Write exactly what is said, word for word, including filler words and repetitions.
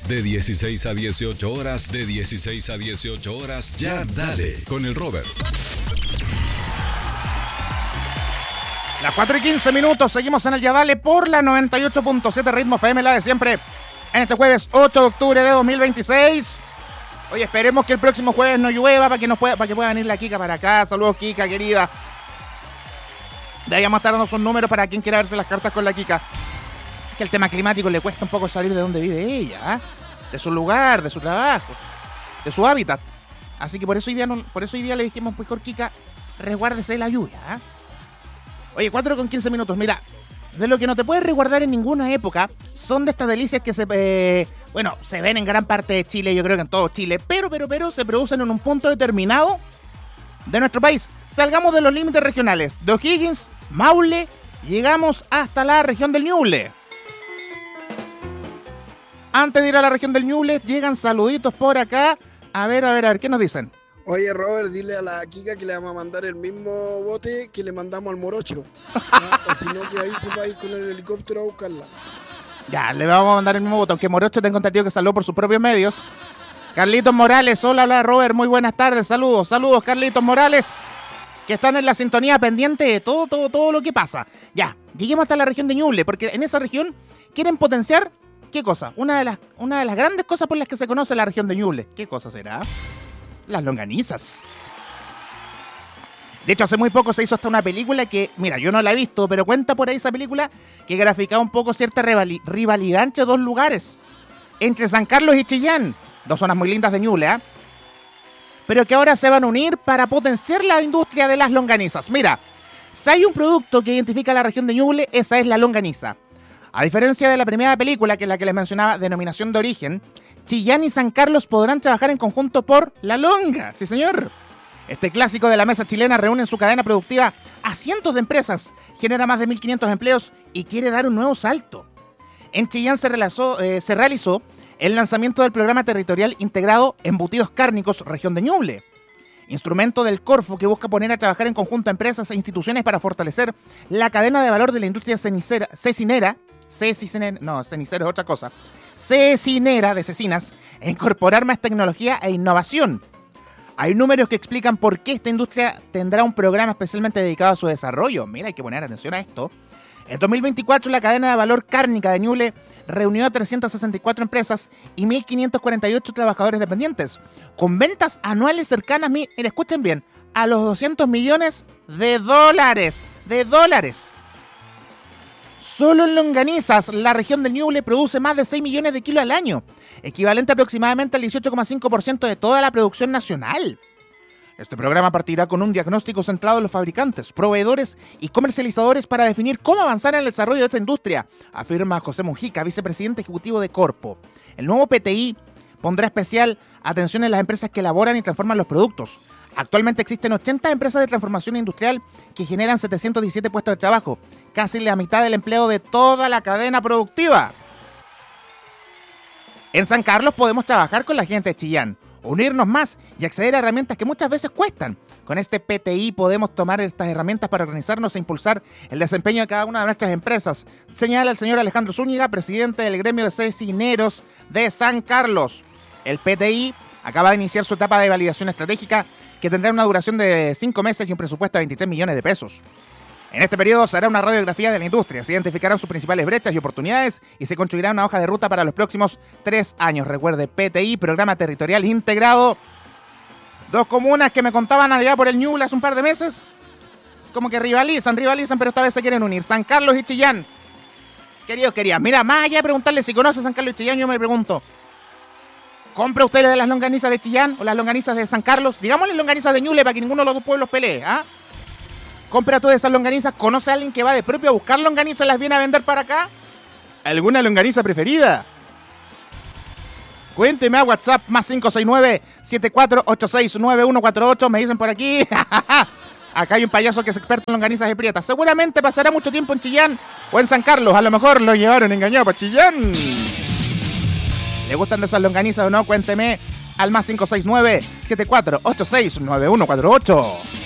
De dieciséis a dieciocho horas, de dieciséis a dieciocho horas, ya dale con el Robert. Las cuatro y quince minutos, seguimos en el Ya Dale por la noventa y ocho punto siete Ritmo F M, la de siempre, en este jueves ocho de octubre de dos mil veintiséis. Oye, esperemos que el próximo jueves no llueva para que, nos pueda, para que pueda venir la Kika para acá. Saludos, Kika, querida. De ahí vamos a estar dando sus números para quien quiera verse las cartas con la Kika. Que el tema climático le cuesta un poco salir de donde vive ella, ¿eh? De su lugar, de su trabajo, de su hábitat. Así que por eso hoy día, no, por eso hoy día le dijimos, mejor Kika, resguárdese de la lluvia, ¿eh? Oye, cuatro con quince minutos, mira. De lo que no te puedes resguardar en ninguna época son de estas delicias que se, eh, bueno, se ven en gran parte de Chile, yo creo que en todo Chile, pero, pero, pero se producen en un punto determinado de nuestro país. Salgamos de los límites regionales. De O'Higgins, Maule, llegamos hasta la región del Ñuble. Antes de ir a la región del Ñuble, llegan saluditos por acá. A ver, a ver, a ver, ¿qué nos dicen? Oye, Robert, dile a la Kika que le vamos a mandar el mismo bote que le mandamos al Morocho. ¿Ah? O si no, que ahí se va a ir con el helicóptero a buscarla. Ya, le vamos a mandar el mismo bote, aunque Morocho tengo entendido que salió por sus propios medios. Carlitos Morales, hola, hola, Robert, muy buenas tardes, saludos, saludos, Carlitos Morales, que están en la sintonía pendiente de todo, todo, todo lo que pasa. Ya, lleguemos hasta la región de Ñuble, porque en esa región quieren potenciar, ¿qué cosa? Una de las, una de las grandes cosas por las que se conoce la región de Ñuble. ¿Qué cosa será? Las longanizas. De hecho, hace muy poco se hizo hasta una película que, mira, yo no la he visto, pero cuenta por ahí esa película que graficaba un poco cierta rivali- rivalidad entre dos lugares. Entre San Carlos y Chillán, dos zonas muy lindas de Ñuble, ¿eh? Pero que ahora se van a unir para potenciar la industria de las longanizas. Mira, si hay un producto que identifica a la región de Ñuble, esa es la longaniza. A diferencia de la primera película, que es la que les mencionaba, Denominación de Origen, Chillán y San Carlos podrán trabajar en conjunto por la longa. Sí, señor. Este clásico de la mesa chilena reúne en su cadena productiva a cientos de empresas, genera más de mil quinientos empleos y quiere dar un nuevo salto. En Chillán se realizó, eh, se realizó el lanzamiento del programa territorial integrado Embutidos Cárnicos Región de Ñuble, instrumento del Corfo que busca poner a trabajar en conjunto a empresas e instituciones para fortalecer la cadena de valor de la industria cenicera, cecinera, cecinera, no, cenicero es otra cosa, cecinera de cecinas, e incorporar más tecnología e innovación. Hay números que explican por qué esta industria tendrá un programa especialmente dedicado a su desarrollo. Mira, hay que poner atención a esto. En dos mil veinticuatro, la cadena de valor cárnica de Ñuble reunió a trescientas sesenta y cuatro empresas y mil quinientos cuarenta y ocho trabajadores dependientes, con ventas anuales cercanas, miren, escuchen bien, a los doscientos millones de dólares. De dólares. Solo en longanizas, la región del Ñuble produce más de seis millones de kilos al año, equivalente aproximadamente al dieciocho coma cinco por ciento de toda la producción nacional. Este programa partirá con un diagnóstico centrado en los fabricantes, proveedores y comercializadores para definir cómo avanzar en el desarrollo de esta industria, afirma José Mujica, vicepresidente ejecutivo de Corpo. El nuevo P T I pondrá especial atención en las empresas que elaboran y transforman los productos. Actualmente existen ochenta empresas de transformación industrial que generan setecientos diecisiete puestos de trabajo, casi la mitad del empleo de toda la cadena productiva. En San Carlos podemos trabajar con la gente de Chillán, unirnos más y acceder a herramientas que muchas veces cuestan. Con este P T I podemos tomar estas herramientas para organizarnos e impulsar el desempeño de cada una de nuestras empresas, señala el señor Alejandro Zúñiga, presidente del gremio de cecineros de San Carlos. El P T I acaba de iniciar su etapa de validación estratégica que tendrá una duración de cinco meses y un presupuesto de veintitrés millones de pesos. En este periodo se hará una radiografía de la industria, se identificarán sus principales brechas y oportunidades y se construirá una hoja de ruta para los próximos tres años. Recuerde, P T I, Programa Territorial Integrado. Dos comunas que me contaban allá por el Ñuble hace un par de meses, como que rivalizan, rivalizan, pero esta vez se quieren unir. San Carlos y Chillán. Queridos, queridas, mira, más allá de preguntarle si conoce San Carlos y Chillán, yo me pregunto, ¿compra usted de las longanizas de Chillán o las longanizas de San Carlos? Digámosle longanizas de Ñuble para que ninguno de los dos pueblos pelee, ¿ah? ¿eh? ¿Compra tú de esas longanizas? ¿Conoce a alguien que va de propio a buscar longanizas y las viene a vender para acá? ¿Alguna longaniza preferida? Cuénteme a WhatsApp más cinco seis nueve, siete cuatro ocho seis, nueve uno cuatro ocho. Me dicen por aquí. Acá hay un payaso que es experto en longanizas de Prieta. Seguramente pasará mucho tiempo en Chillán o en San Carlos. A lo mejor lo llevaron engañado para Chillán. ¿Le gustan de esas longanizas o no? Cuénteme al más cinco seis nueve, siete cuatro ocho seis, nueve uno cuatro ocho.